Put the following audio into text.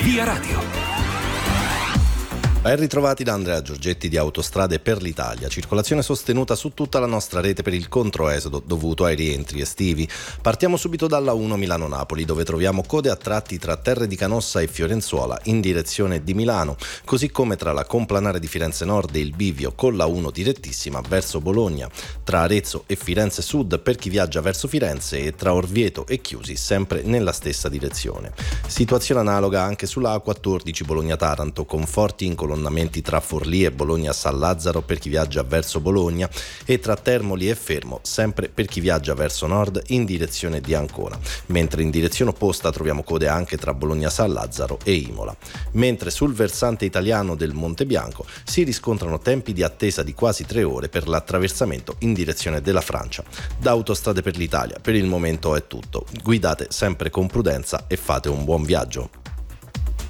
Via Radio. Ben ritrovati da Andrea Giorgetti di Autostrade per l'Italia. Circolazione sostenuta su tutta la nostra rete per il controesodo dovuto ai rientri estivi. Partiamo subito dalla 1 Milano-Napoli, dove troviamo code a tratti tra Terre di Canossa e Fiorenzuola in direzione di Milano, così come tra la Complanare di Firenze Nord e il bivio con la 1 direttissima verso Bologna, tra Arezzo e Firenze Sud per chi viaggia verso Firenze e tra Orvieto e Chiusi sempre nella stessa direzione. Situazione analoga anche sulla A14 Bologna-Taranto, con forti incolonnamenti tra Forlì e Bologna San Lazzaro per chi viaggia verso Bologna e tra Termoli e Fermo sempre per chi viaggia verso nord in direzione di Ancona, mentre in direzione opposta troviamo code anche tra Bologna San Lazzaro e Imola. Mentre sul versante italiano del Monte Bianco si riscontrano tempi di attesa di quasi 3 ore per l'attraversamento in direzione della Francia. Da Autostrade per l'Italia per il momento è tutto. Guidate sempre con prudenza e fate un buon viaggio.